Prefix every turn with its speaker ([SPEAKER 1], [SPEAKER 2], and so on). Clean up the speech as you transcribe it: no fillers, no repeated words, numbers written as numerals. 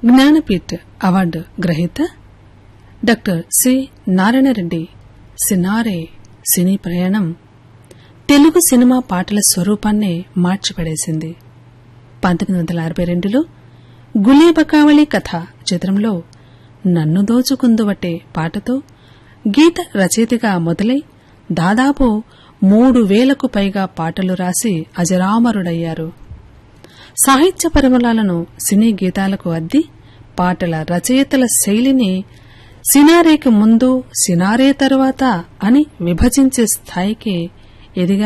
[SPEAKER 1] Jnanpith award గ్రహీత doctor C Narayana Reddy CiNaRe సినీ ప్రయాణం Telugu cinema పాటల స్వరూపాన్నే మార్చిపడేసింది. 1962లో గులేబకావళి కథ చిత్రంలో నన్ను దోచుకుందువటే పాటతో గీత రచయితగా మొదలై దాదాపు 3000కు పైగా పాటలు రాసి అజరామరుడయ్యారు. సాహిత్య పరిమళాలను సినీ గీతాలకు అద్ది పాటల రచయితల శైలిని సినారేకి ముందు సినారే తరువాత అని విభజించే స్థాయికి ఎదిగారు.